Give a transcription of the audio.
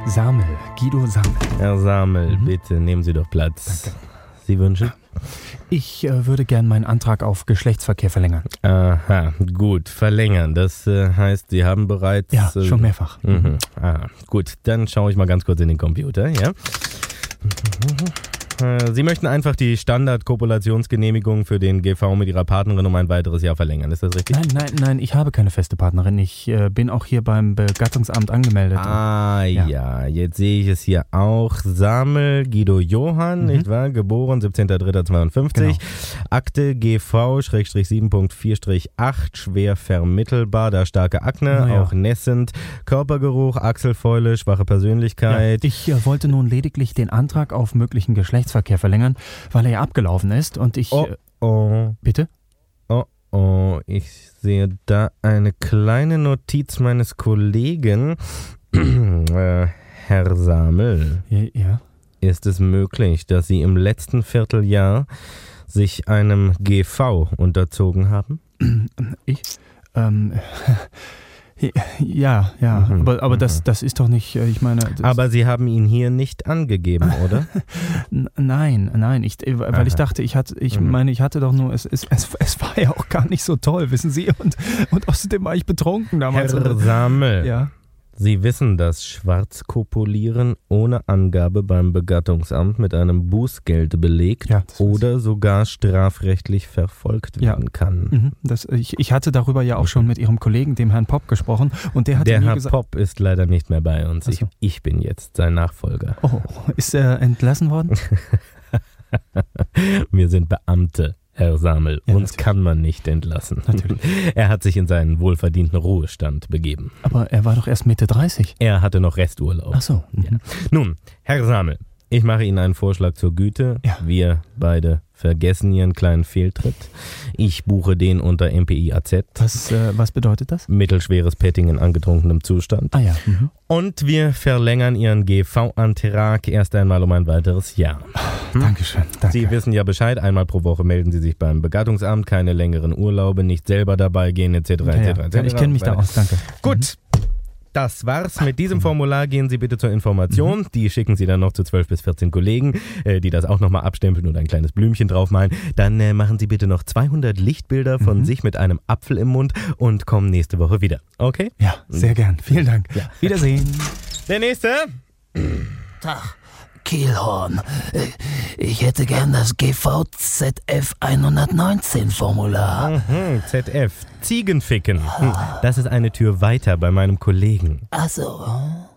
Samel, Guido Samel. Herr Samel, bitte nehmen Sie doch Platz. Danke. Sie wünschen? Ich würde gern meinen Antrag auf Geschlechtsverkehr verlängern. Aha, gut, verlängern. Das heißt, Sie haben bereits... Ja, schon mehrfach. Gut, dann schaue ich mal ganz kurz in den Computer, ja? Sie möchten einfach die Standardkopulationsgenehmigung für den GV mit Ihrer Partnerin um ein weiteres Jahr verlängern, ist das richtig? Nein, ich habe keine feste Partnerin. Ich bin auch hier beim Begattungsamt angemeldet. Ja, jetzt sehe ich es hier auch. Samel Guido Johann, nicht wahr? Geboren 17.03.52. Genau. Akte GV-7.4-8, schwer vermittelbar, da starke Akne, auch nässend, Körpergeruch, Achselfäule, schwache Persönlichkeit. Ja, ich wollte nun lediglich den Antrag auf möglichen Geschlechtsverkehr verlängern, weil er ja abgelaufen ist und ich... Bitte? Ich sehe da eine kleine Notiz meines Kollegen. Herr Samel, Ja? ist es möglich, dass Sie im letzten Vierteljahr sich einem GV unterzogen haben? Ich? Ja. Aber das ist doch nicht, ich meine... Aber Sie haben ihn hier nicht angegeben, oder? Nein, weil ich dachte, ich hatte doch nur, es war ja auch gar nicht so toll, wissen Sie, und außerdem war ich betrunken damals. Herr Samel, Ja. Sie wissen, dass Schwarzkopulieren ohne Angabe beim Begattungsamt mit einem Bußgeld belegt oder sogar strafrechtlich verfolgt werden kann. Ich hatte darüber ja auch schon mit Ihrem Kollegen, dem Herrn Popp, gesprochen und der hat mir Herr gesagt... Popp ist leider nicht mehr bei uns. Ach so. Ich bin jetzt sein Nachfolger. Oh, ist er entlassen worden? Wir sind Beamte, Herr Samel. Ja, Uns natürlich. kann man nicht entlassen. Natürlich. Er hat sich in seinen wohlverdienten Ruhestand begeben. Aber er war doch erst Mitte 30. Er hatte noch Resturlaub. Ach so. Ja. Nun, Herr Samel, ich mache Ihnen einen Vorschlag zur Güte. Ja. Wir beide vergessen Ihren kleinen Fehltritt. Ich buche den unter MPI-AZ. Was bedeutet das? Mittelschweres Petting in angetrunkenem Zustand. Ah ja. Und wir verlängern Ihren GV-Antrag erst einmal um ein weiteres Jahr. Dankeschön. Danke. Sie wissen ja Bescheid, einmal pro Woche melden Sie sich beim Begattungsamt, keine längeren Urlaube, nicht selber dabei gehen, etc. Ja, ich kenne mich da aus, danke. Gut, das war's. Mit diesem Formular gehen Sie bitte zur Information. Die schicken Sie dann noch zu 12 bis 14 Kollegen, die das auch nochmal abstempeln und ein kleines Blümchen draufmalen. Dann machen Sie bitte noch 200 Lichtbilder von sich mit einem Apfel im Mund und kommen nächste Woche wieder. Okay? Ja, sehr gern. Vielen Dank. Ja. Wiedersehen. Der nächste. Tag, Kielhorn. Ich hätte gern das GVZF 119 Formular. ZF. Ziegenficken. Das ist eine Tür weiter bei meinem Kollegen. Ach so.